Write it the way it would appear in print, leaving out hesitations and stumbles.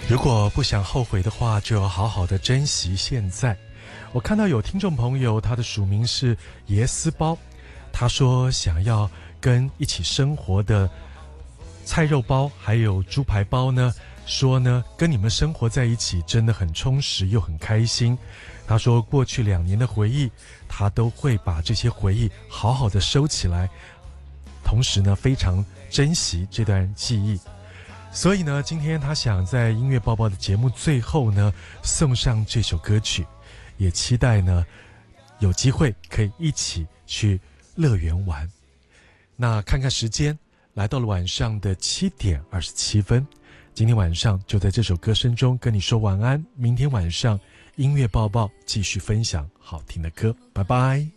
如果不想后悔的话，就要好好的珍惜现在。我看到有听众朋友，他的署名是椰丝包，他说想要跟一起生活的菜肉包还有猪排包呢，说呢跟你们生活在一起真的很充实又很开心。他说过去2年的回忆，他都会把这些回忆好好的收起来，同时呢非常珍惜这段记忆。所以呢，今天他想在音乐报报的节目最后呢，送上这首歌曲，也期待呢有机会可以一起去乐园玩。那看看时间，来到了晚上的7点27分，今天晚上就在这首歌声中跟你说晚安。明天晚上音乐报报继续分享好听的歌，拜拜。